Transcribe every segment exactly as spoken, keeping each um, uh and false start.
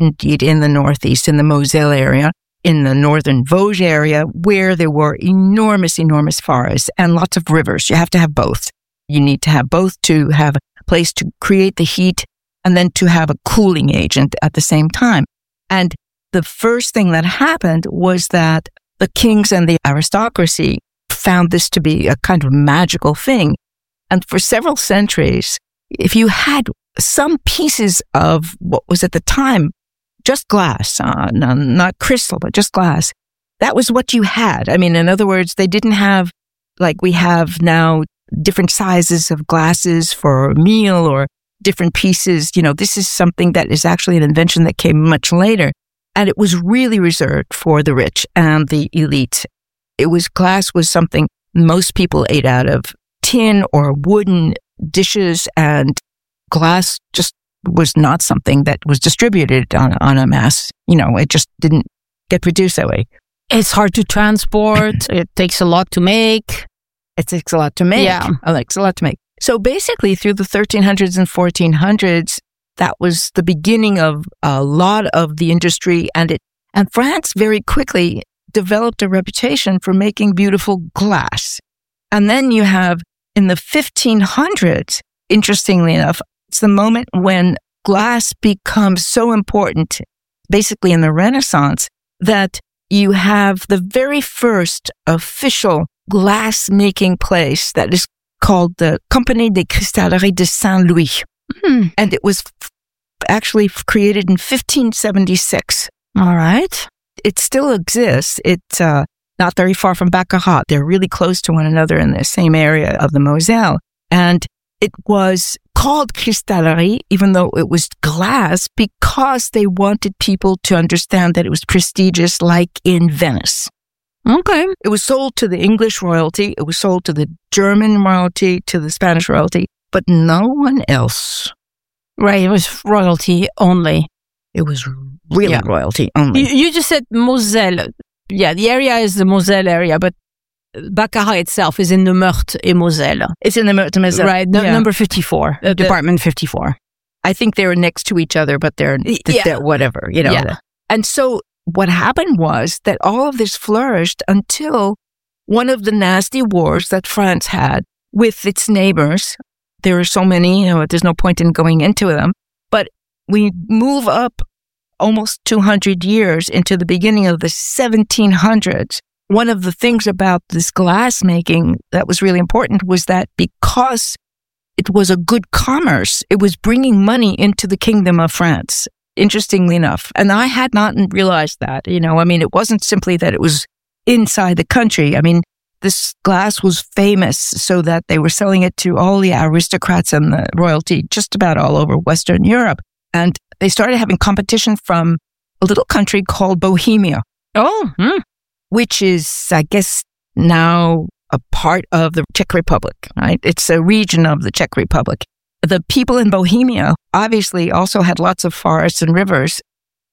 indeed in the northeast, in the Moselle area, in the northern Vosges area, where there were enormous, enormous forests and lots of rivers. You have to have both. You need to have both to have a place to create the heat and then to have a cooling agent at the same time. And the first thing that happened was that the kings and the aristocracy found this to be a kind of magical thing. And for several centuries, if you had some pieces of what was at the time just glass, uh, no, not crystal, but just glass, that was what you had. I mean, in other words, they didn't have, like we have now, different sizes of glasses for a meal or different pieces. You know, this is something that is actually an invention that came much later. And it was really reserved for the rich and the elite. It was, glass was something most people ate out of tin or wooden dishes, and glass just was not something that was distributed on, on a mass. You know, it just didn't get produced that way. It's hard to transport. It takes a lot to make. It takes a lot to make. Yeah. It takes a lot to make. So basically through the thirteen hundreds and fourteen hundreds, that was the beginning of a lot of the industry, and it, and France very quickly developed a reputation for making beautiful glass. And then you have in the fifteen hundreds, interestingly enough, it's the moment when glass becomes so important, basically in the Renaissance, that you have the very first official glass making place that is called the Compagnie des Cristalleries de Saint-Louis. Hmm. And it was f- actually f- created in fifteen seventy-six. All right. It still exists. It's uh, not very far from Baccarat. They're really close to one another in the same area of the Moselle. And it was called Cristallerie, even though it was glass, because they wanted people to understand that it was prestigious, like in Venice. Okay. It was sold to the English royalty. It was sold to the German royalty, to the Spanish royalty, but no one else. Right. It was royalty only. It was really Yeah. royalty only. You, you just said Moselle. Yeah, the area is the Moselle area, but Baccarat itself is in the Meurthe et Moselle. It's in the Meurthe et Moselle. Right. No, Yeah. Number fifty-four. Uh, the- Department fifty-four. I think they're next to each other, but they're, Yeah. they're whatever, you know. Yeah. And so what happened was that all of this flourished until one of the nasty wars that France had with its neighbors. There are so many, you know, there's no point in going into them. But we move up almost two hundred years into the beginning of the seventeen hundreds. One of the things about this glass making that was really important was that because it was a good commerce, it was bringing money into the Kingdom of France, interestingly enough. And I had not realized that, you know, I mean, it wasn't simply that it was inside the country. I mean, this glass was famous so that they were selling it to all the aristocrats and the royalty just about all over Western Europe. And they started having competition from a little country called Bohemia. Oh, hmm. Which is, I guess, now a part of the Czech Republic, right? It's a region of the Czech Republic. The people in Bohemia obviously also had lots of forests and rivers.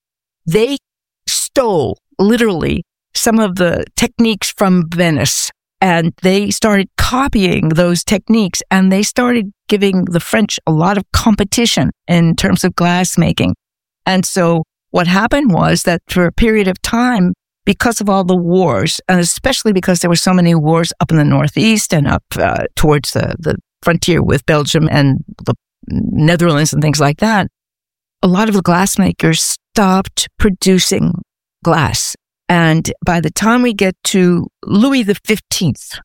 They stole, literally, some of the techniques from Venice, and they started copying those techniques, and they started giving the French a lot of competition in terms of glass making. And so what happened was that for a period of time, because of all the wars, and especially because there were so many wars up in the northeast and up uh, towards the, the frontier with Belgium and the Netherlands and things like that, a lot of the glassmakers stopped producing glass. And by the time we get to Louis the fifteenth,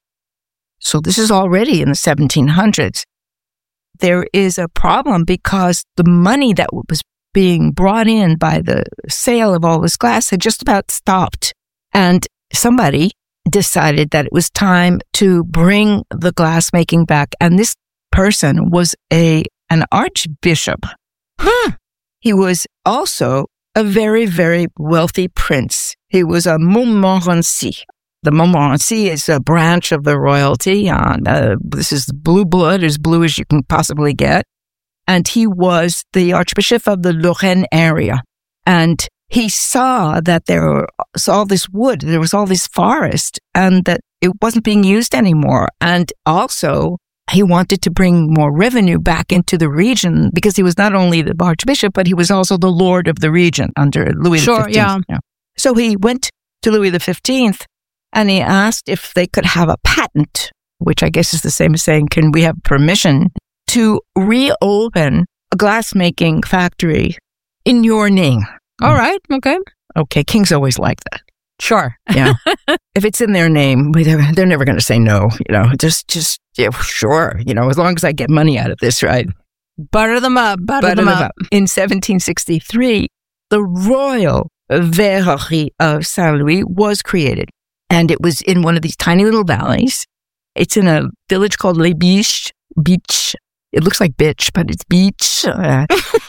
so this is already in the seventeen hundreds, there is a problem because the money that was being brought in by the sale of all this glass had just about stopped. And somebody decided that it was time to bring the glass making back. And this person was a an archbishop. Huh. He was also a very, very wealthy prince. He was a Montmorency. The Montmorency is a branch of the royalty. Uh, uh, this is blue blood, as blue as you can possibly get. And he was the Archbishop of the Lorraine area. And he saw that there was all this wood, there was all this forest, and that it wasn't being used anymore. And also he wanted to bring more revenue back into the region because he was not only the archbishop, but he was also the lord of the region under Louis Sure, the fifteenth. yeah. Yeah. So he went to Louis the fifteenth and he asked if they could have a patent, which I guess is the same as saying, can we have permission to reopen a glassmaking factory in your name? All right. Okay. Okay, kings always like that. Sure. Yeah. If it's in their name, they're, they're never going to say no. You know, just, just, yeah, sure. You know, as long as I get money out of this, right? Butter them up. Butter, Butter them, them up. up. In seventeen sixty-three, the Royal Verrerie of Saint-Louis was created. And it was in one of these tiny little valleys. It's in a village called Les Biches. Beach. It looks like bitch, but it's beach. Uh,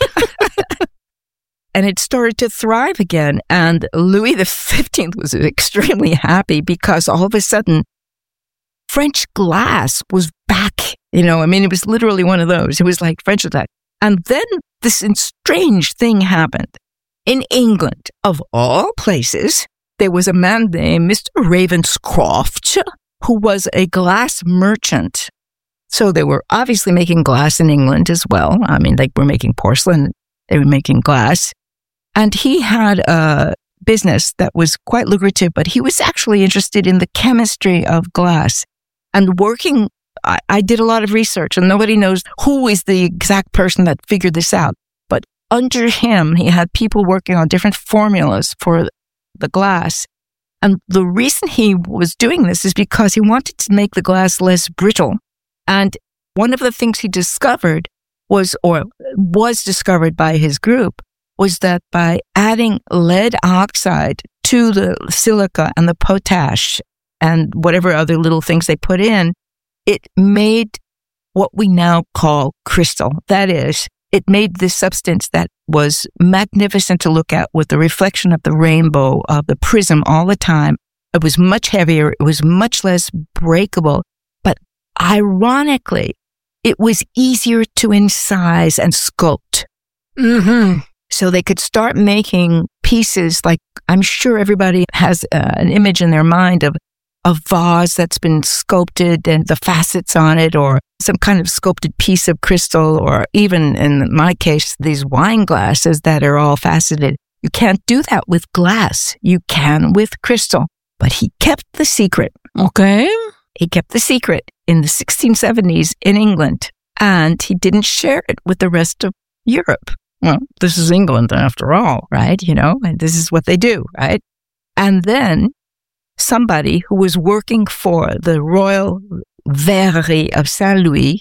and it started to thrive again. And Louis the fifteenth was extremely happy because all of a sudden, French glass was back. You know, I mean, it was literally one of those. It was like French glass. And then this strange thing happened. In England, of all places, there was a man named Mister Ravenscroft, who was a glass merchant. So they were obviously making glass in England as well. I mean, they were making porcelain, they were making glass. And he had a business that was quite lucrative, but he was actually interested in the chemistry of glass. And working, I, I did a lot of research, and nobody knows who is the exact person that figured this out. But under him, he had people working on different formulas for the glass. And the reason he was doing this is because he wanted to make the glass less brittle. And one of the things he discovered was, or was discovered by his group, was that by adding lead oxide to the silica and the potash and whatever other little things they put in, it made what we now call crystal. That is, it made this substance that was magnificent to look at with the reflection of the rainbow, of the prism all the time. It was much heavier. It was much less breakable. But ironically, it was easier to incise and sculpt. Mm-hmm. So they could start making pieces like, I'm sure everybody has uh, an image in their mind of a vase that's been sculpted and the facets on it, or some kind of sculpted piece of crystal, or even in my case, these wine glasses that are all faceted. You can't do that with glass. You can with crystal. But he kept the secret. Okay. He kept the secret in the sixteen seventies in England, and he didn't share it with the rest of Europe. Well, this is England after all, right? You know, and this is what they do, right? And then somebody who was working for the Royal Verrerie of Saint-Louis,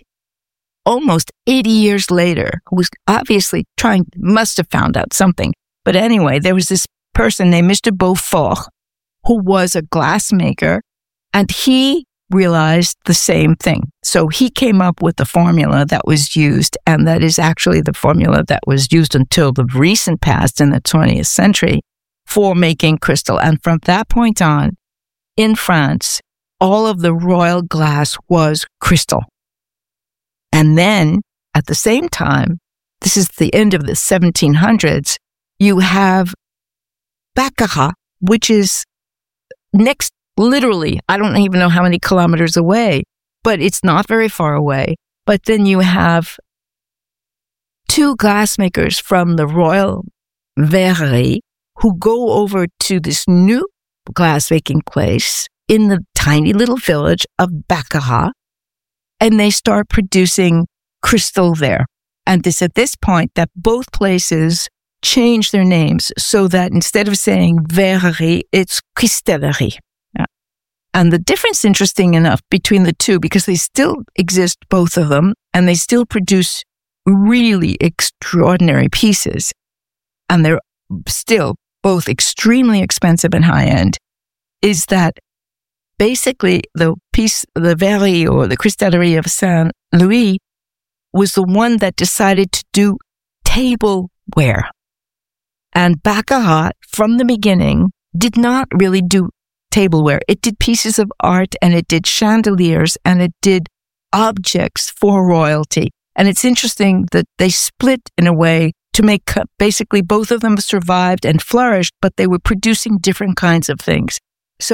almost eighty years later, who was obviously trying, must have found out something. But anyway, there was this person named Mister Beaufort, who was a glassmaker, and he realized the same thing. So he came up with the formula that was used, and that is actually the formula that was used until the recent past in the twentieth century for making crystal. And from that point on, in France, all of the royal glass was crystal. And then, at the same time, this is the end of the seventeen hundreds, you have Baccarat, which is next, literally, I don't even know how many kilometers away, but it's not very far away. But then you have two glassmakers from the Royal Verrerie who go over to this new glassmaking place in the tiny little village of Baccarat, and they start producing crystal there. And it's at this point that both places change their names so that instead of saying Verrerie, it's Cristallerie. Yeah. And the difference, interesting enough, between the two, because they still exist, both of them, and they still produce really extraordinary pieces, and they're still both extremely expensive and high-end, is that basically the piece, the Verrerie or the Cristallerie of Saint-Louis, was the one that decided to do tableware. And Baccarat, from the beginning, did not really do tableware. It did pieces of art, and it did chandeliers, and it did objects for royalty. And it's interesting that they split in a way to make, basically both of them survived and flourished, but they were producing different kinds of things. So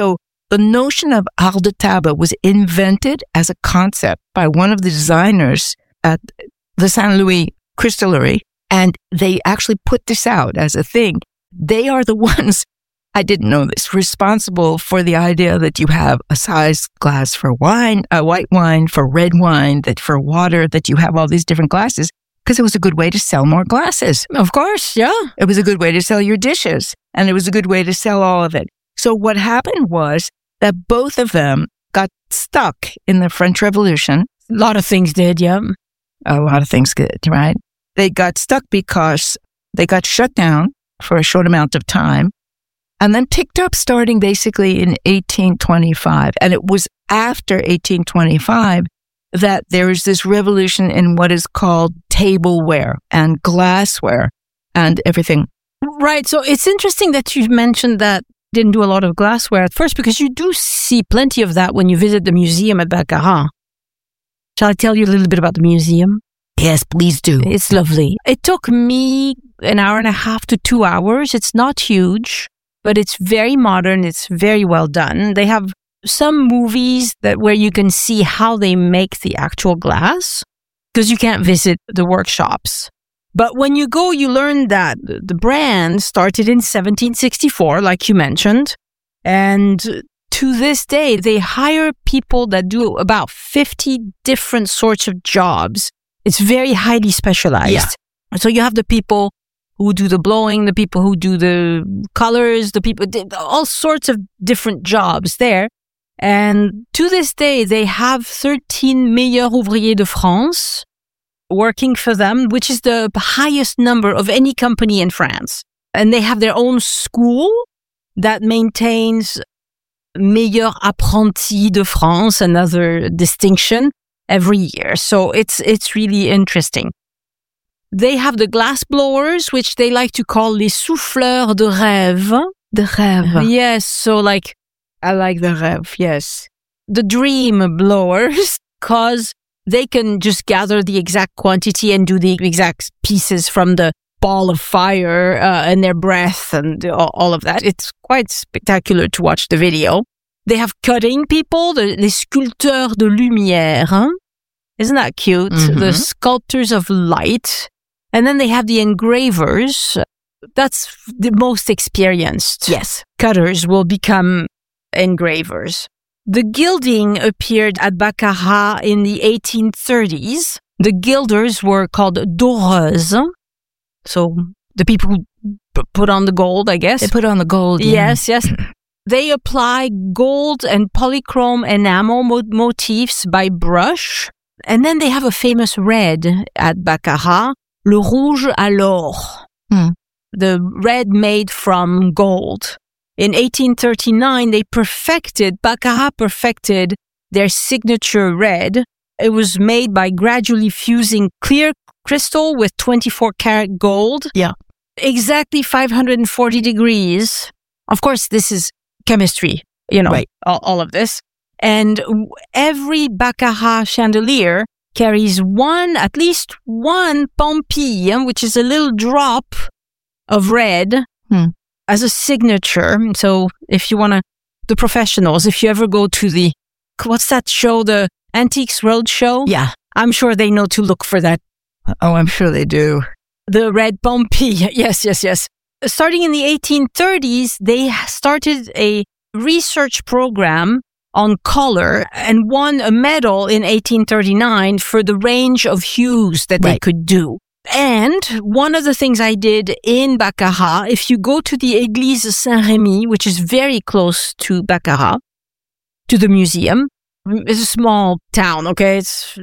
the notion of art de table was invented as a concept by one of the designers at the Saint Louis Crystallery, and they actually put this out as a thing. They are the ones, I didn't know this, responsible for the idea that you have a size glass for wine, a white wine, for red wine, that for water, that you have all these different glasses, because it was a good way to sell more glasses. Of course, yeah. It was a good way to sell your dishes, and it was a good way to sell all of it. So what happened was that both of them got stuck in the French Revolution. A lot of things did, yeah. A lot of things did, right? They got stuck because they got shut down for a short amount of time and then picked up starting basically in eighteen twenty-five. And it was after eighteen twenty-five that there is this revolution in what is called tableware and glassware and everything. Right. So it's interesting that you mentioned that didn't do a lot of glassware at first, because you do see plenty of that when you visit the museum at Baccarat. Shall I tell you a little bit about the museum? Yes, please do. It's lovely. It took me an hour and a half to two hours. It's not huge, but it's very modern. It's very well done. They have some movies that where you can see how they make the actual glass, because you can't visit the workshops. But when you go, you learn that the brand started in seventeen sixty-four, like you mentioned. And to this day, they hire people that do about fifty different sorts of jobs. It's very highly specialized. Yeah. So you have the people who do the blowing, the people who do the colors, the people, all sorts of different jobs there. And to this day, they have thirteen meilleurs ouvriers de France working for them, which is the highest number of any company in France. And they have their own school that maintains Meilleur Apprenti de France, another distinction, every year. So it's it's really interesting. They have the glass blowers, which they like to call les souffleurs de rêve. De rêve. Yes, so like, I like the rêve, yes. The dream blowers, because they can just gather the exact quantity and do the exact pieces from the ball of fire uh, and their breath and all of that. It's quite spectacular to watch the video. They have cutting people, the les sculpteurs de lumière. Huh? Isn't that cute? Mm-hmm. The sculptors of light. And then they have the engravers. That's the most experienced. Yes. Cutters will become engravers. The gilding appeared at Baccarat in the eighteen thirties. The gilders were called doreuses. So the people who p- put on the gold, I guess. They put on the gold. Yeah. Yes, yes. They apply gold and polychrome enamel mo- motifs by brush. And then they have a famous red at Baccarat, le rouge à l'or. Hmm. The red made from gold. In eighteen thirty-nine, they perfected, Baccarat perfected their signature red. It was made by gradually fusing clear crystal with twenty-four karat gold. Yeah. Exactly five hundred forty degrees. Of course, this is chemistry, you know, right. all, all of this. And every Baccarat chandelier carries one, at least one pampille, which is a little drop of red. Hmm. As a signature. So if you want to, the professionals, if you ever go to the, what's that show, the Antiques Roadshow? Yeah. I'm sure they know to look for that. Oh, I'm sure they do. The red pampille. Yes, yes, yes. Starting in the eighteen thirties, they started a research program on color and won a medal in eighteen thirty-nine for the range of hues that Right. they could do. And one of the things I did in Baccarat, if you go to the Église Saint-Rémy, which is very close to Baccarat, to the museum, it's a small town, okay? It's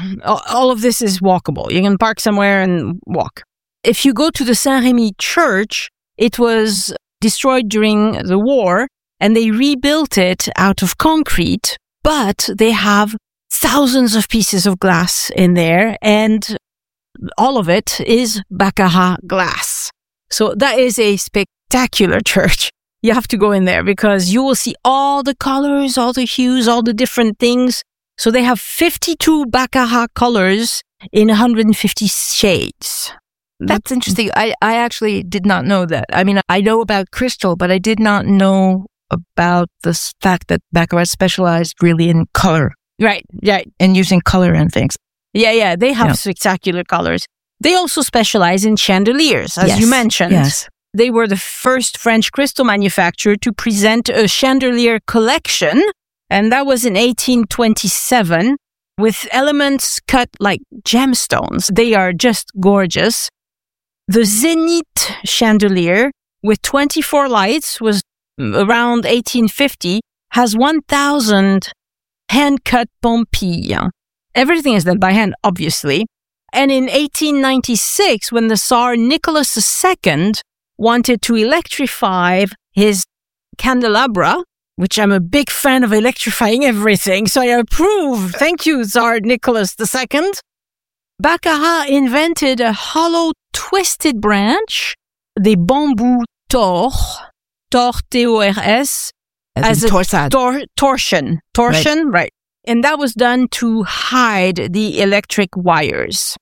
all of this is walkable. You can park somewhere and walk. If you go to the Saint-Rémy church, it was destroyed during the war, and they rebuilt it out of concrete, but they have thousands of pieces of glass in there, and all of it is Baccarat glass. So that is a spectacular church. You have to go in there because you will see all the colors, all the hues, all the different things. So they have fifty-two Baccarat colors in one hundred fifty shades. That's interesting. I, I actually did not know that. I mean, I know about crystal, but I did not know about the fact that Baccarat specialized really in color. Right, right. And using color and things. Yeah, yeah. They have yeah. spectacular colors. They also specialize in chandeliers, as yes. you mentioned. Yes. They were the first French crystal manufacturer to present a chandelier collection, and that was in eighteen twenty-seven, with elements cut like gemstones. They are just gorgeous. The Zenith chandelier, with twenty-four lights, was around eighteen fifty, has one thousand hand-cut pompilles. Everything is done by hand, obviously. And in eighteen ninety-six, when the Tsar Nicholas the Second wanted to electrify his candelabra, which I'm a big fan of electrifying everything, so I approve. Thank you, Tsar Nicholas the Second. Baccarat invented a hollow twisted branch, the bamboo tors, tors T O R S, as, as a torsade. Tor- torsion. Torsion, right. right. And that was done to hide the electric wires.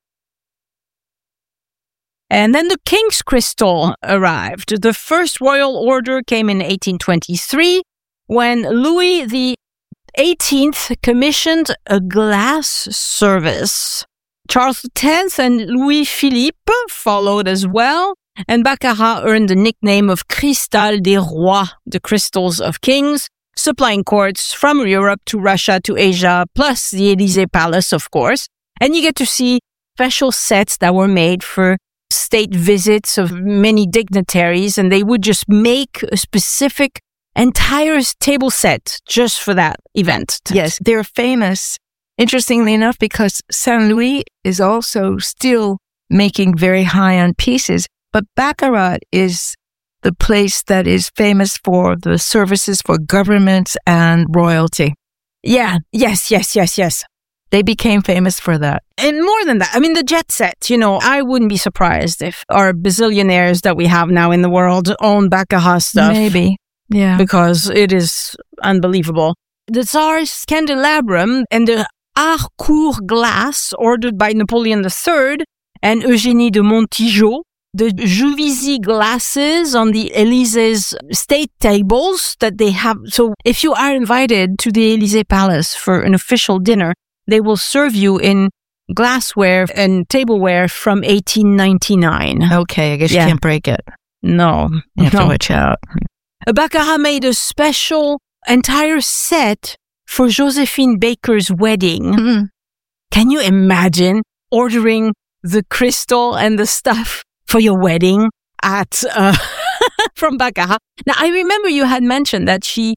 And then the King's Crystal arrived. The first royal order came in eighteen twenty-three when Louis the eighteenth commissioned a glass service. Charles the tenth and Louis Philippe followed as well, and Baccarat earned the nickname of Cristal des Rois, the crystals of kings, supplying courts from Europe to Russia to Asia, plus the Élysée Palace, of course. And you get to see special sets that were made for state visits of many dignitaries, and they would just make a specific entire table set just for that event. Yes, they're famous, interestingly enough, because Saint Louis is also still making very high-end pieces, but Baccarat is the place that is famous for the services for governments and royalty. Yeah, yes, yes, yes, yes. They became famous for that. And more than that, I mean, the jet set, you know, I wouldn't be surprised if our bazillionaires that we have now in the world own Baccarat stuff. Maybe, yeah. Because it is unbelievable. The Tsar's candelabrum and the Harcourt glass ordered by Napoleon the Third and Eugénie de Montijo, the Juvisy glasses on the Élysées state tables that they have. So if you are invited to the Élysée Palace for an official dinner, they will serve you in glassware and tableware from eighteen ninety-nine. Okay, I guess yeah. you can't break it. No. You have no. to watch out. Baccarat made a special entire set for Josephine Baker's wedding. Mm-hmm. Can you imagine ordering the crystal and the stuff for your wedding at uh, from Baccarat? Now, I remember you had mentioned that she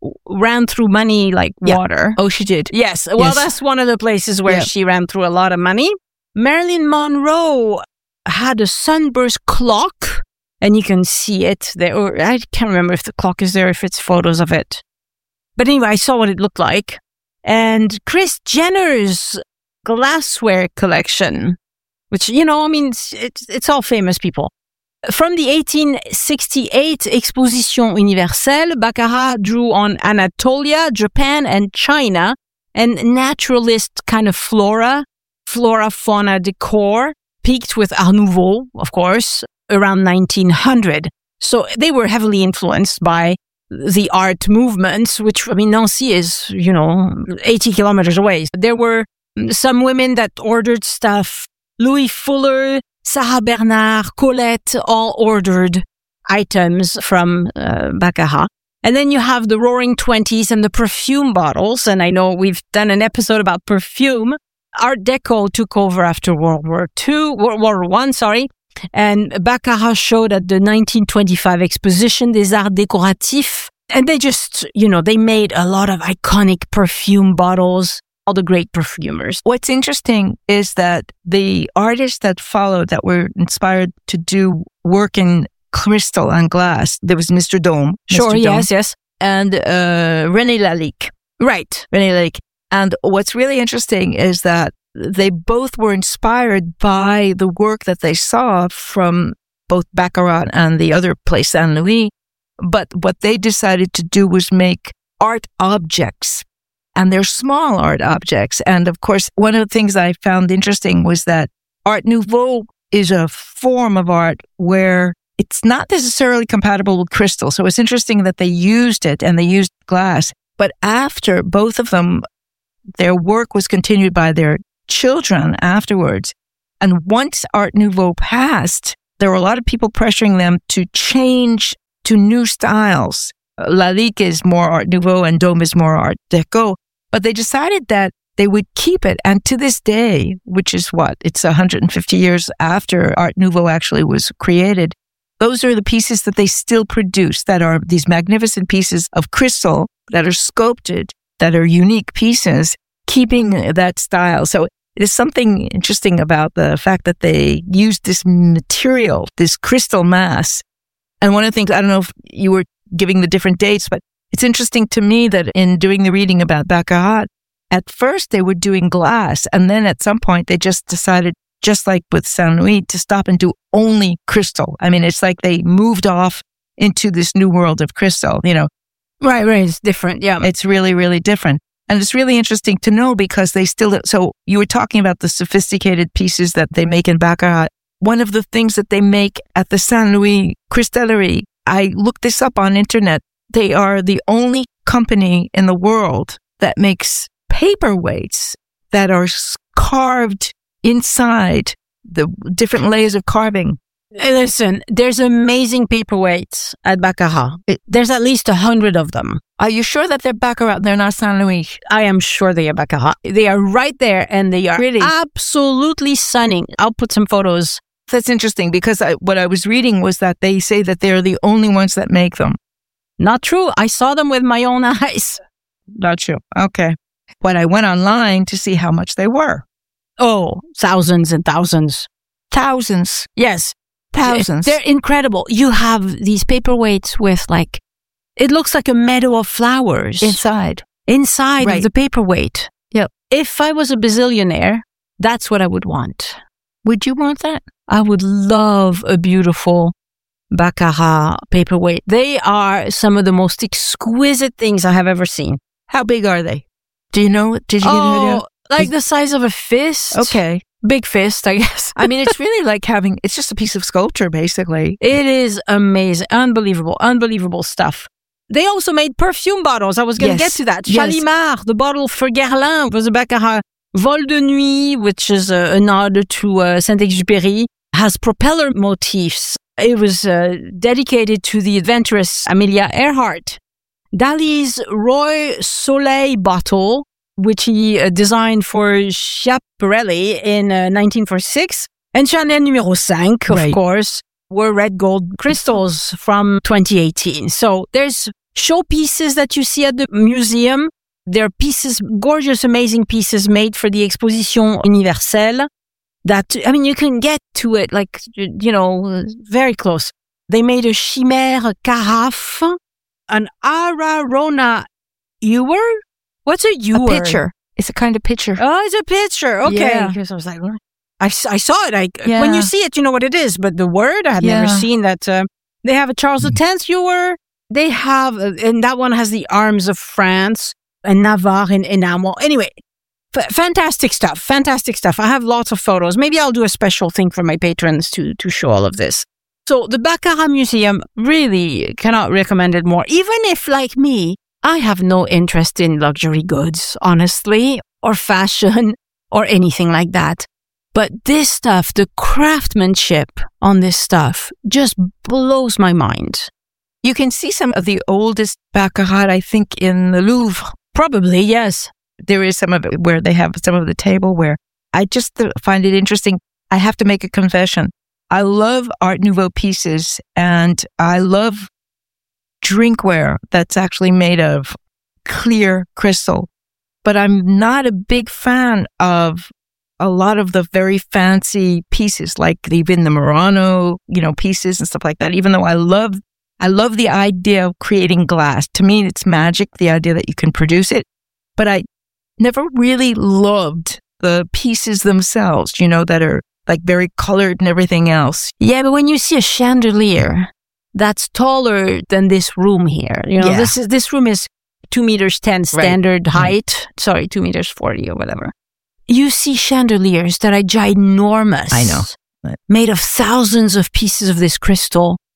ran through money like yeah. water. Oh, she did. Yes. Well, yes. that's one of the places where yeah. she ran through a lot of money. Marilyn Monroe had a sunburst clock, and you can see it there. Or I can't remember if the clock is there, if it's photos of it. But anyway, I saw what it looked like. And Kris Jenner's glassware collection, which, you know, I mean, it's, it's, it's all famous people. From the eighteen sixty-eight Exposition Universelle, Baccarat drew on Anatolia, Japan, and China, and naturalist kind of flora, flora, fauna, decor, peaked with Art Nouveau, of course, around nineteen hundred. So they were heavily influenced by the art movements, which, I mean, Nancy is, you know, eighty kilometers away. There were some women that ordered stuff. Louis Fuller, Sarah Bernard, Colette, all ordered items from uh, Baccarat. And then you have the Roaring Twenties and the perfume bottles. And I know we've done an episode about perfume. Art Deco took over after World War Two, World War One, sorry. And Baccarat showed at the nineteen twenty-five Exposition des Arts Décoratifs. And they just, you know, they made a lot of iconic perfume bottles. All the great perfumers. What's interesting is that the artists that followed that were inspired to do work in crystal and glass, there was Mister Dome. Sure, Mister yes, Dome, yes. And uh, René Lalique. Right. René Lalique. And what's really interesting is that they both were inspired by the work that they saw from both Baccarat and the other place, Saint Louis. But what they decided to do was make art objects. And they're small art objects. And of course, one of the things I found interesting was that Art Nouveau is a form of art where it's not necessarily compatible with crystal. So it's interesting that they used it and they used glass. But after both of them, their work was continued by their children afterwards. And once Art Nouveau passed, there were a lot of people pressuring them to change to new styles. Lalique is more Art Nouveau and Dôme is more Art Deco. But they decided that they would keep it. And to this day, which is what? It's one hundred fifty years after Art Nouveau actually was created. Those are the pieces that they still produce, that are these magnificent pieces of crystal that are sculpted, that are unique pieces, keeping that style. So there's something interesting about the fact that they used this material, this crystal mass. And one of the things, I don't know if you were giving the different dates, but it's interesting to me that in doing the reading about Baccarat, at first they were doing glass, and then at some point they just decided, just like with Saint Louis, to stop and do only crystal. I mean, it's like they moved off into this new world of crystal, you know. Right, right. It's different. Yeah. It's really, really different. And it's really interesting to know because they still, so you were talking about the sophisticated pieces that they make in Baccarat. One of the things that they make at the Saint Louis Cristallerie, I looked this up on internet. They are the only company in the world that makes paperweights that are carved inside the different layers of carving. Hey, listen, there's amazing paperweights at Baccarat. It, there's at least a hundred of them. Are you sure that they're Baccarat? They're not Saint Louis? I am sure they are Baccarat. They are right there and they are really absolutely stunning. I'll put some photos. That's interesting because I, what I was reading was that they say that they're the only ones that make them. Not true. I saw them with my own eyes. Not true. Okay. But I went online to see how much they were. Oh, thousands and thousands. Thousands. Yes. Thousands. They're incredible. You have these paperweights with like, it looks like a meadow of flowers. Inside. Inside right. of the paperweight. Yep. If I was a bazillionaire, that's what I would want. Would you want that? I would love a beautiful Baccarat paperweight. They are some of the most exquisite things I have ever seen. How big are they? Do you know? Did you oh, get an idea? Like the size of a fist. Okay. Big fist, I guess. I mean, it's really like having, it's just a piece of sculpture, basically. It is amazing. Unbelievable, unbelievable stuff. They also made perfume bottles. I was going to yes. get to that. Yes. Shalimar, the bottle for Guerlain was a Baccarat. Vol de Nuit, which is a, a nod to uh, Saint-Exupéry, has propeller motifs. It was uh, dedicated to the adventurous Amelia Earhart. Dali's Roi Soleil bottle, which he uh, designed for Schiaparelli in uh, nineteen forty-six. And Chanel Numéro five, of right. course, were red gold crystals from twenty eighteen. So there's showpieces that you see at the museum. They're pieces, gorgeous, amazing pieces made for the Exposition Universelle that, I mean, you can get to it like, you know, very close. They made a Chimère carafe, an Ararona ewer. What's a ewer? A pitcher. It's a kind of pitcher. Oh, it's a pitcher. Okay. Yeah. Because I was like, I, I saw it. I, yeah. When you see it, you know what it is. But the word, I had yeah. never seen that. Uh, they have a Charles the tenth ewer. They have, uh, and that one has the arms of France and Navarre in enamel. Anyway, f- fantastic stuff. Fantastic stuff. I have lots of photos. Maybe I'll do a special thing for my patrons to, to show all of this. So the Baccarat Museum, really cannot recommend it more. Even if, like me, I have no interest in luxury goods, honestly, or fashion, or anything like that. But this stuff, the craftsmanship on this stuff, just blows my mind. You can see some of the oldest Baccarat, I think, in the Louvre. Probably, yes. There is some of it where they have some of the tableware. I just find it interesting. I have to make a confession. I love Art Nouveau pieces, and I love drinkware that's actually made of clear crystal. But I'm not a big fan of a lot of the very fancy pieces, like even the Murano, you know, pieces and stuff like that. Even though I love, I love the idea of creating glass. To me, it's magic, the idea that you can produce it. But I never really loved the pieces themselves, you know, that are like very colored and everything else. Yeah, but when you see a chandelier that's taller than this room here, you know, yeah. this is this room is two meters ten standard right. height. Mm. Sorry, two meters forty or whatever. You see chandeliers that are ginormous. I know. Made of thousands of pieces of this crystal.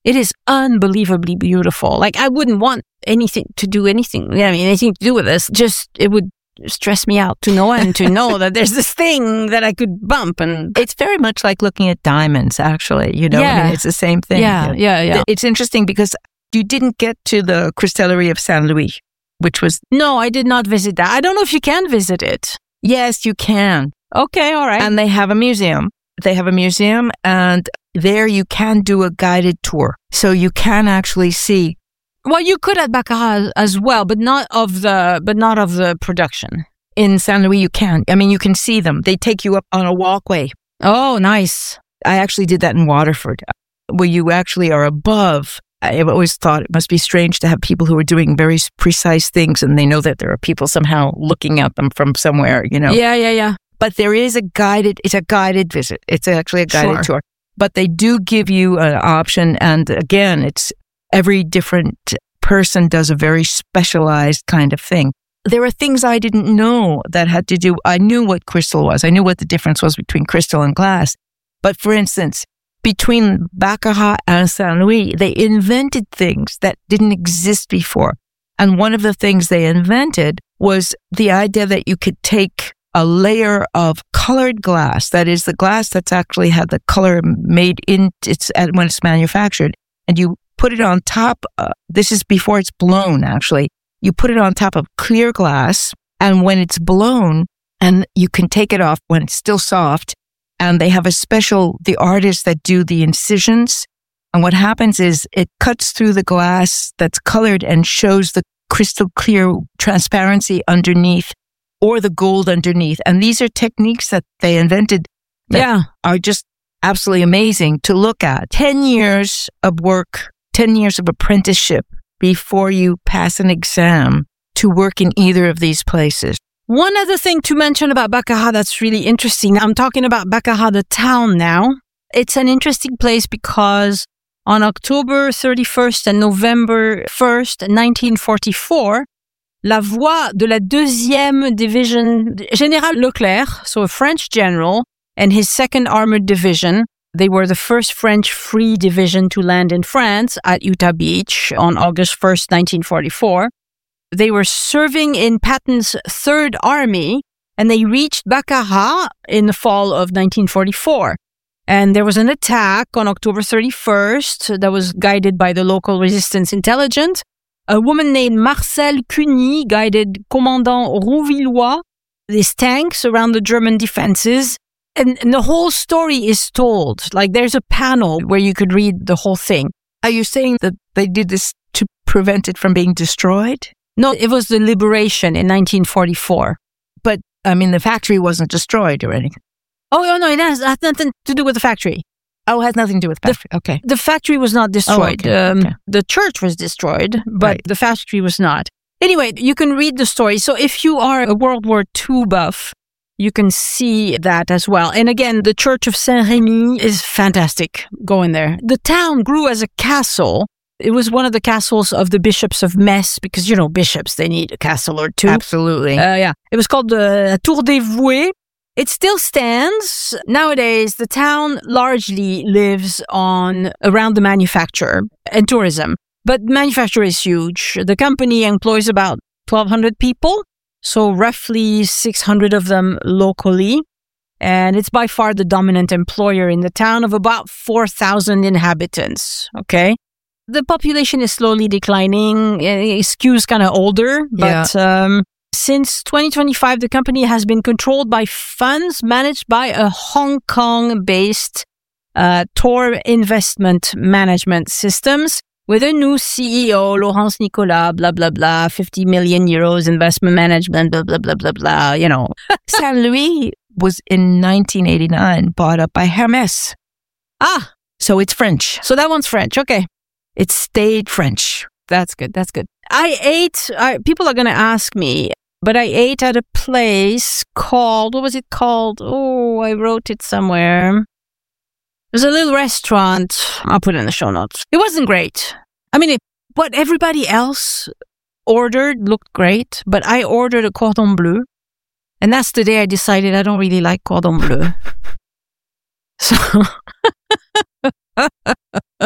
It is unbelievably beautiful. Like, I wouldn't want anything to do anything, I mean, anything to do with this. Just, it would stress me out to know and to know that there's this thing that I could bump. And it's very much like looking at diamonds, actually. You know, yeah. I mean, it's the same thing. Yeah, yeah, yeah. It's interesting because you didn't get to the Cristallerie of Saint Louis, which was... No, I did not visit that. I don't know if you can visit it. Yes, you can. Okay, all right. And they have a museum. They have a museum, and there you can do a guided tour. So you can actually see... Well, you could at Baccarat as well, but not of the but not of the production. In Saint Louis, you can. I mean, you can see them. They take you up on a walkway. Oh, nice. I actually did that in Waterford, where you actually are above. I've always thought it must be strange to have people who are doing very precise things, and they know that there are people somehow looking at them from somewhere, you know. Yeah, yeah, yeah. But there is a guided, it's a guided visit. It's actually a guided Sure. tour. But they do give you an option. And again, it's every different person does a very specialized kind of thing. There are things I didn't know that had to do, I knew what crystal was. I knew what the difference was between crystal and glass. But for instance, between Baccarat and Saint Louis, they invented things that didn't exist before. And one of the things they invented was the idea that you could take a layer of colored glass, that is the glass that's actually had the color made in its when it's manufactured, and you put it on top. Uh, this is before it's blown, actually. You put it on top of clear glass, and when it's blown, and you can take it off when it's still soft, and they have a special, the artists that do the incisions, and what happens is it cuts through the glass that's colored and shows the crystal clear transparency underneath, or the gold underneath. And these are techniques that they invented that Yeah. are just absolutely amazing to look at. Ten years of work, ten years of apprenticeship before you pass an exam to work in either of these places. One other thing to mention about Baccarat that's really interesting. I'm talking about Baccarat, the town now. It's an interesting place because on October thirty-first and November first, nineteen forty-four, la voix de la deuxième division, Général Leclerc, so a French general, and his second Armored Division, they were the first French Free Division to land in France at Utah Beach on August first, nineteen forty-four. They were serving in Patton's Third Army, and they reached Baccarat in the fall of nineteen forty-four. And there was an attack on October thirty-first that was guided by the local resistance intelligence. A woman named Marcel Cuny guided Commandant Rouvillois, these tanks around the German defenses. And, and the whole story is told. Like, there's a panel where you could read the whole thing. Are you saying that they did this to prevent it from being destroyed? No, it was the liberation in nineteen forty-four. But, I mean, the factory wasn't destroyed or anything. Oh, no, no, it has, has nothing to do with the factory. Oh, it has nothing to do with the factory. Okay. The factory was not destroyed. Oh, okay. Um, Okay. The church was destroyed, but Right. the factory was not. Anyway, you can read the story. So if you are a World War Two buff, you can see that as well. And again, the Church of Saint-Rémy is fantastic. Go in there. The town grew as a castle. It was one of the castles of the bishops of Metz, because, you know, bishops, they need a castle or two. Absolutely. Uh, yeah. It was called the Tour des Voués. It still stands. Nowadays, the town largely lives on around the manufacture and tourism. But manufacture is huge. The company employs about twelve hundred people, so roughly six hundred of them locally. And it's by far the dominant employer in the town of about four thousand inhabitants, okay? The population is slowly declining. It skews kind of older, but um, since twenty twenty-five, the company has been controlled by funds managed by a Hong Kong-based uh, Tor Investment Management Systems with a new C E O, Laurence Nicolas, blah, blah, blah, fifty million euros investment management, blah, blah, blah, blah, blah, you know. Saint Louis was in nineteen eighty-nine bought up by Hermès. Ah, So it's French. so that one's French. Okay. It stayed French. That's good. That's good. I ate, I, people are going to ask me, but I ate at a place called, what was it called? Oh, I wrote it somewhere. There's a little restaurant. I'll put it in the show notes. It wasn't great. I mean, it, what everybody else ordered looked great, but I ordered a cordon bleu. And that's the day I decided I don't really like cordon bleu. So,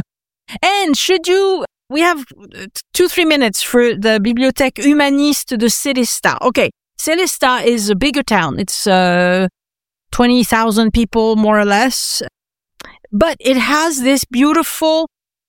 And should you, we have two, three minutes for the Bibliothèque Humaniste de Sélestat. Okay. Sélestat is a bigger town. It's, uh, twenty thousand people, more or less. But it has this beautiful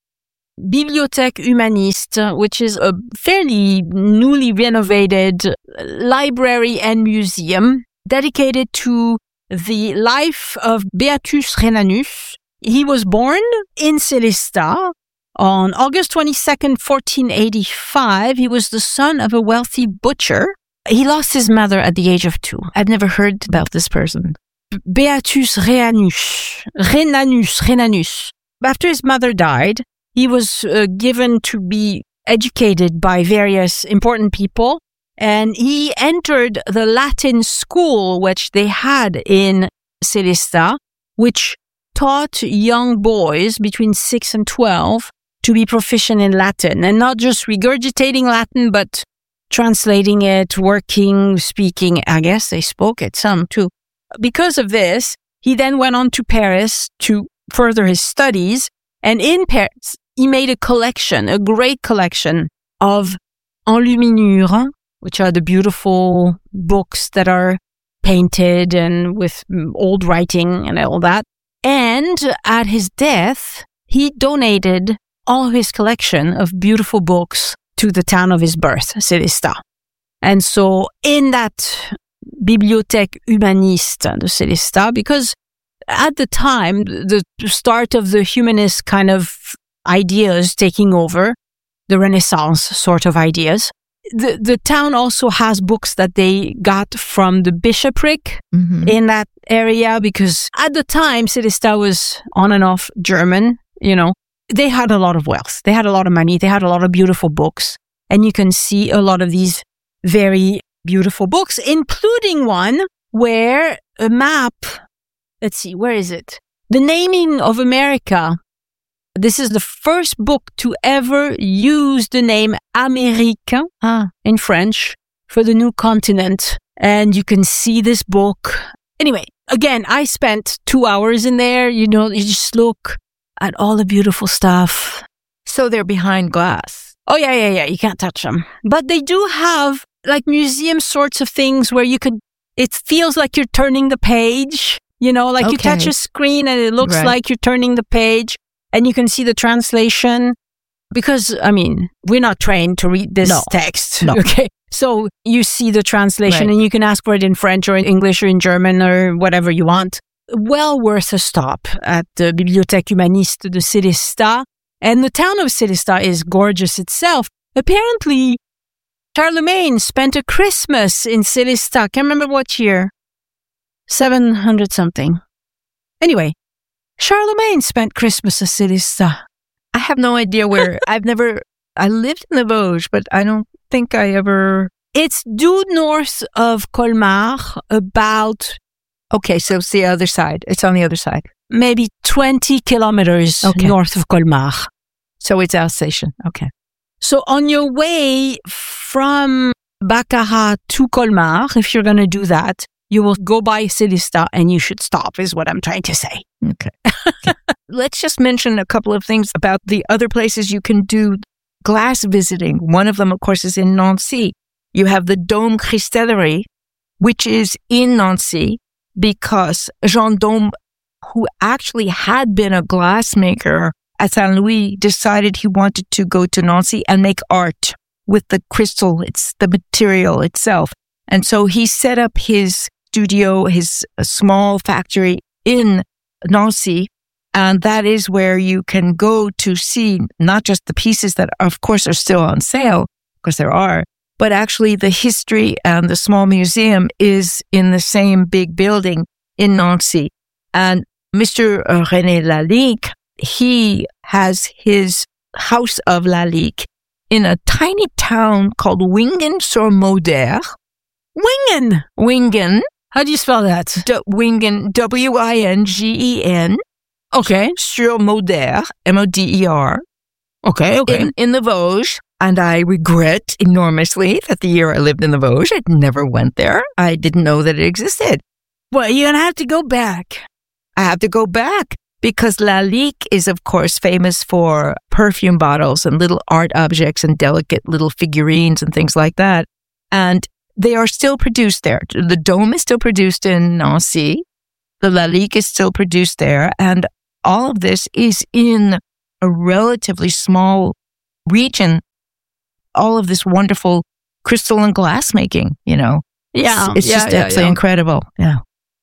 Bibliothèque Humaniste, which is a fairly newly renovated library and museum dedicated to the life of Beatus Rhenanus. He was born in Sélestat on August twenty-second, fourteen eighty-five. He was the son of a wealthy butcher. He lost his mother at the age of two. I've never heard about this person. Beatus Rhenanus. Rhenanus. Rhenanus. After his mother died, he was uh, given to be educated by various important people, and he entered the Latin school which they had in Sélestat, which taught young boys between six and twelve to be proficient in Latin, and not just regurgitating Latin, but translating it, working, speaking. I guess they spoke it some too. Because of this, he then went on to Paris to further his studies, and in Paris, he made a collection, a great collection of enluminures, which are the beautiful books that are painted and with old writing and all that. And at his death, he donated all his collection of beautiful books to the town of his birth, Sélestat. And so in that Bibliothèque Humaniste de Sélestat, because at the time, the start of the humanist kind of ideas taking over, the Renaissance sort of ideas. The the town also has books that they got from the bishopric mm-hmm. in that area, because at the time, Sélestat was on and off German, you know. They had a lot of wealth. They had a lot of money. They had a lot of beautiful books. And you can see a lot of these very beautiful books, including one where a map, let's see, where is it? The Naming of America. This is the first book to ever use the name Amérique ah. in French for the new continent. And you can see this book. Anyway, again, I spent two hours in there. You know, you just look at all the beautiful stuff. So they're behind glass. Oh, yeah, yeah, yeah. You can't touch them. But they do have like museum sorts of things where you could, it feels like you're turning the page. You know, like okay. you touch a screen and it looks right. like you're turning the page. And you can see the translation because, I mean, we're not trained to read this no. text. No. Okay. So you see the translation right. and you can ask for it in French or in English or in German or whatever you want. Well worth a stop at the Bibliothèque Humaniste de Sélestat. And the town of Sélestat is gorgeous itself. Apparently, Charlemagne spent a Christmas in Sélestat. Can't remember what year. seven hundred something. Anyway. Charlemagne spent Christmas at Sélestat. I have no idea where. I've never, I lived in the Vosges, but I don't think I ever. It's due north of Colmar, about. Okay, so it's the other side. It's on the other side. Maybe twenty kilometers okay. north of Colmar. So it's Alsatian. Okay. So on your way from Baccarat to Colmar, if you're going to do that, you will go by Sélestat and you should stop, is what I'm trying to say. Okay. Let's just mention a couple of things about the other places you can do glass visiting. One of them, of course, is in Nancy. You have the Dôme Cristallerie, which is in Nancy because Jean Dôme, who actually had been a glassmaker at Saint Louis, decided he wanted to go to Nancy and make art with the crystal. It's the material itself. And so he set up his studio, his small factory in Nancy, and that is where you can go to see not just the pieces that, of course, are still on sale, because there are, but actually the history and the small museum is in the same big building in Nancy. And Mister René Lalique, he has his House of Lalique in a tiny town called Wingen-sur-Moder. Wingen! Wingen. How do you spell that? D- Wingen, W I N G E N. Okay. Sur Moder, M O D E R. Okay, okay. In, in the Vosges. And I regret enormously that the year I lived in the Vosges, I never went there. I didn't know that it existed. Well, you're going to have to go back. I have to go back. Because Lalique is, of course, famous for perfume bottles and little art objects and delicate little figurines and things like that. And they are still produced there. The Dôme is still produced in Nancy. The Lalique is still produced there. And all of this is in a relatively small region. All of this wonderful crystal and glass making, you know. Yeah. It's, it's yeah, just yeah, absolutely yeah. incredible. Yeah.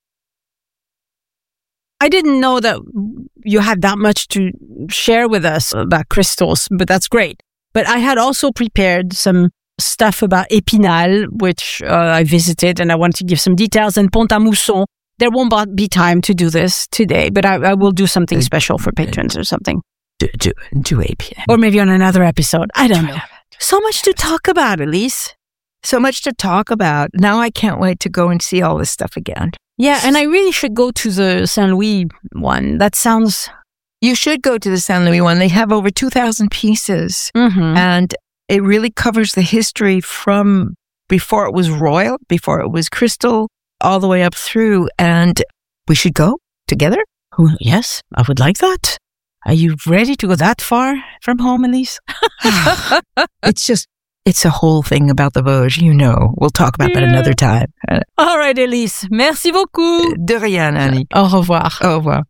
I didn't know that you had that much to share with us about crystals, but that's great. But I had also prepared some stuff about Épinal, which uh, I visited, and I want to give some details, and Pont-à-Mousson. There won't be time to do this today, but I, I will do something special for patrons or something. Do, do, do Épinal. Or maybe on another episode. I don't know. So much to talk about, Elise. So much to talk about. Now I can't wait to go and see all this stuff again. Yeah, and I really should go to the Saint Louis one. That sounds... You should go to the Saint Louis one. They have over two thousand pieces. Mm-hmm. And it really covers the history from before it was royal, before it was crystal, all the way up through. And we should go together? Oh, yes, I would like that. Are you ready to go that far from home, Elise? It's just... It's a whole thing about the Vosges, you know. We'll talk about yeah. that another time. All right, Elise. Merci beaucoup. De rien, Annie. Au revoir. Au revoir.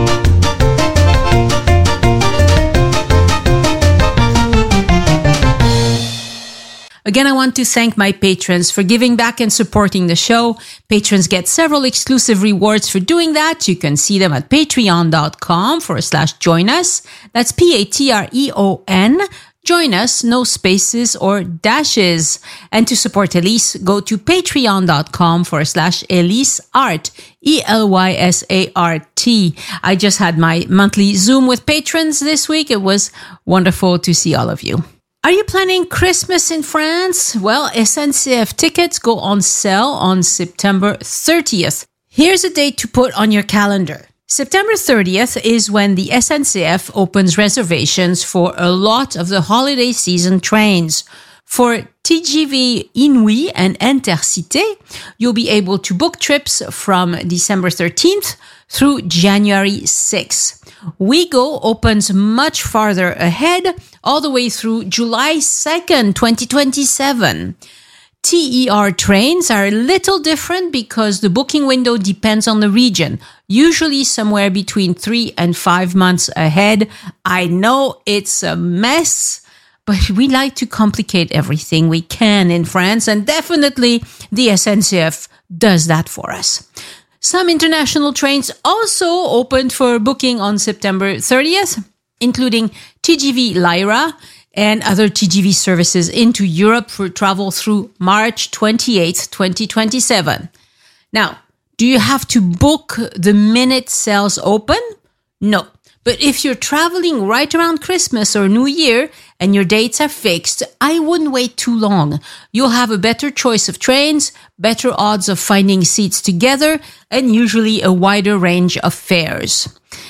Again, I want to thank my patrons for giving back and supporting the show. Patrons get several exclusive rewards for doing that. You can see them at patreon.com forward slash join us. That's P-A-T-R-E-O-N. Join us, no spaces or dashes. And to support Elise, go to patreon.com forward slash Elise Art, E L Y S A R T. I just had my monthly Zoom with patrons this week. It was wonderful to see all of you. Are you planning Christmas in France? Well, S N C F tickets go on sale on September thirtieth. Here's a date to put on your calendar. September thirtieth is when the S N C F opens reservations for a lot of the holiday season trains. For T G V Inouï and Intercité, you'll be able to book trips from December thirteenth through January sixth. Ouigo opens much farther ahead, all the way through July second, twenty twenty-seven. T E R trains are a little different because the booking window depends on the region, usually somewhere between three and five months ahead. I know it's a mess, but we like to complicate everything we can in France, and definitely the S N C F does that for us. Some international trains also opened for booking on September thirtieth, including T G V Lyra and other T G V services into Europe for travel through March twenty-eighth, twenty twenty-seven. Now, do you have to book the minute sales open? No. But if you're traveling right around Christmas or New Year and your dates are fixed, I wouldn't wait too long. You'll have a better choice of trains, better odds of finding seats together, and usually a wider range of fares.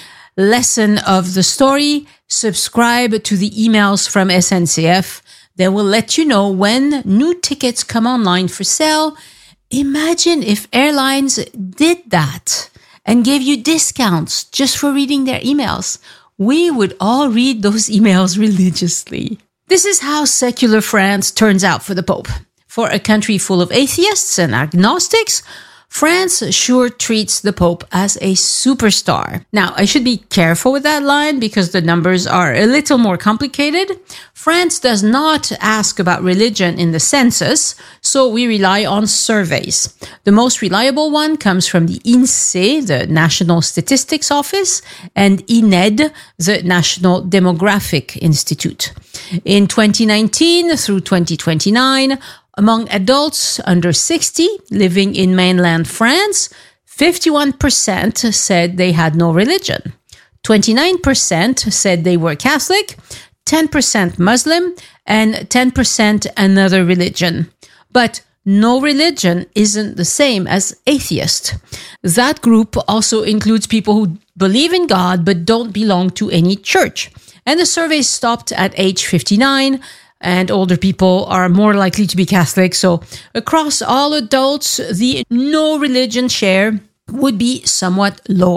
Lesson of the story: subscribe to the emails from S N C F. They will let you know when new tickets come online for sale. Imagine if airlines did that and gave you discounts just for reading their emails. We would all read those emails religiously. This is how secular France turns out for the Pope. For a country full of atheists and agnostics, France sure treats the Pope as a superstar. Now, I should be careful with that line because the numbers are a little more complicated. France does not ask about religion in the census, so we rely on surveys. The most reliable one comes from the INSEE, the National Statistics Office, and I N E D, the National Demographic Institute. In twenty nineteen through twenty twenty-nine, among adults under sixty living in mainland France, fifty-one percent said they had no religion. twenty-nine percent said they were Catholic, ten percent Muslim, and ten percent another religion. But no religion isn't the same as atheist. That group also includes people who believe in God but don't belong to any church. And the survey stopped at age fifty-nine, and older people are more likely to be Catholic. So across all adults, the no religion share would be somewhat lower.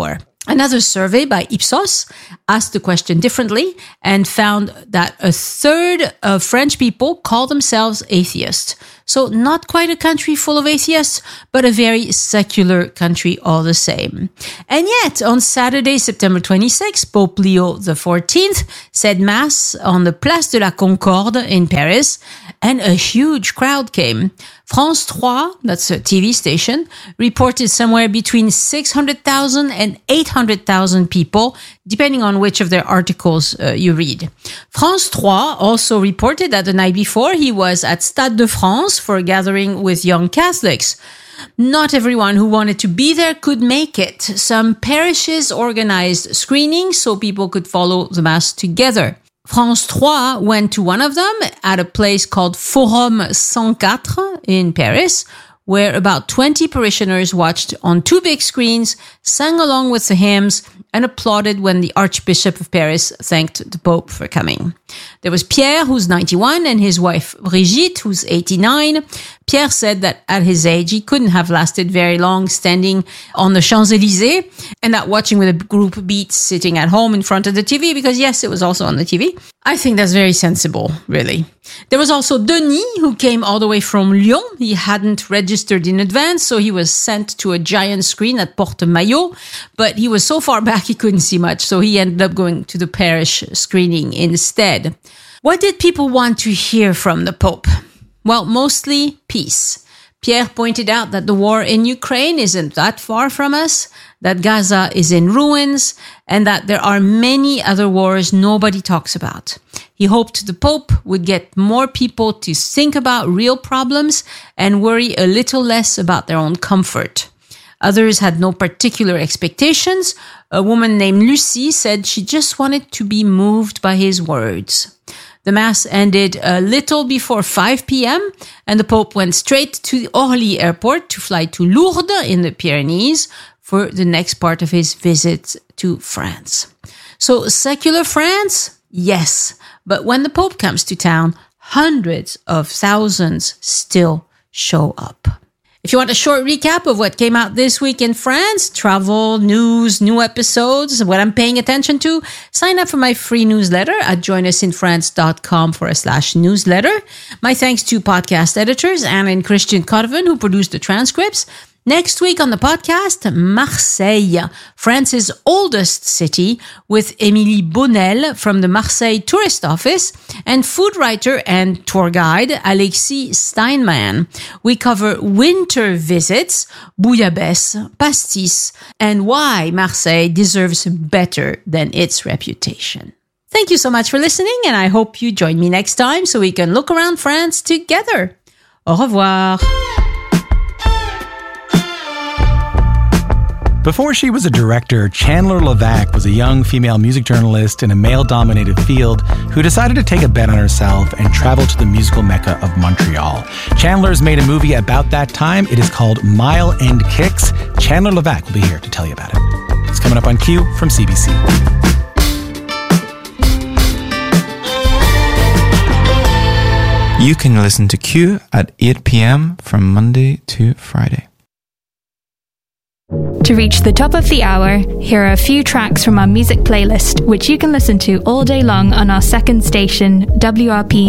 Another survey by Ipsos asked the question differently and found that a third of French people call themselves atheists. So not quite a country full of atheists, but a very secular country all the same. And yet, on Saturday, September twenty-sixth, Pope Leo the fourteenth said Mass on the Place de la Concorde in Paris, and a huge crowd came. France three, that's a T V station, reported somewhere between six hundred thousand and eight hundred thousand people, depending on which of their articles uh, you read. France three also reported that the night before he was at Stade de France for a gathering with young Catholics. Not everyone who wanted to be there could make it. Some parishes organized screenings so people could follow the Mass together. France three went to one of them at a place called Forum one oh four in Paris, where about twenty parishioners watched on two big screens, sang along with the hymns, and applauded when the Archbishop of Paris thanked the Pope for coming. There was Pierre, who's ninety-one, and his wife Brigitte, who's eighty-nine. Pierre said that at his age, he couldn't have lasted very long standing on the Champs-Élysées and that watching with a group beat sitting at home in front of the T V, because yes, it was also on the T V. I think that's very sensible, really. There was also Denis, who came all the way from Lyon. He hadn't registered in advance, so he was sent to a giant screen at Porte-Maillot, but he was so far back he couldn't see much, so he ended up going to the parish screening instead. What did people want to hear from the Pope? Well, mostly peace. Pierre pointed out that the war in Ukraine isn't that far from us, that Gaza is in ruins, and that there are many other wars nobody talks about. He hoped the Pope would get more people to think about real problems and worry a little less about their own comfort. Others had no particular expectations. A woman named Lucy said she just wanted to be moved by his words. The Mass ended a little before five p.m. and the Pope went straight to the Orly airport to fly to Lourdes in the Pyrenees for the next part of his visit to France. So secular France? Yes. But when the Pope comes to town, hundreds of thousands still show up. If you want a short recap of what came out this week in France, travel, news, new episodes, what I'm paying attention to, sign up for my free newsletter at joinusinfrance.com forward slash newsletter. My thanks to podcast editors Anne and Christian Corvin, who produced the transcripts. Next week on the podcast, Marseille, France's oldest city, with Émilie Bonnel from the Marseille Tourist Office and food writer and tour guide Alexis Steinman. We cover winter visits, bouillabaisse, pastis, and why Marseille deserves better than its reputation. Thank you so much for listening, and I hope you join me next time so we can look around France together. Au revoir. Before she was a director, Chandler Levac was a young female music journalist in a male-dominated field who decided to take a bet on herself and travel to the musical mecca of Montreal. Chandler's made a movie about that time. It is called Mile End Kicks. Chandler Levac will be here to tell you about it. It's coming up on Q from C B C. You can listen to Q at eight p.m. from Monday to Friday. To reach the top of the hour, here are a few tracks from our music playlist, which you can listen to all day long on our second station, W R P